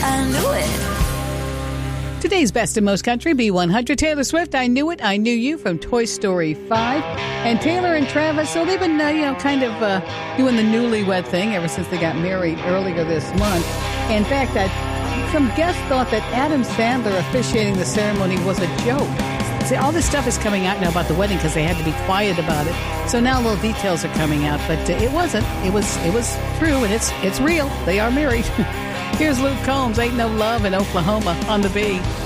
I knew it. Today's Best and Most Country, B100, Taylor Swift, I Knew It, I Knew You from Toy Story 5. And Taylor and Travis, so they've been, kind of doing the newlywed thing ever since they got married earlier this month. In fact, some guests thought that Adam Sandler officiating the ceremony was a joke. See, all this stuff is coming out now about the wedding because they had to be quiet about it. So now little details are coming out, but it wasn't. It was true, and it's real. They are married. Here's Luke Combs, Ain't No Love in Oklahoma on the B.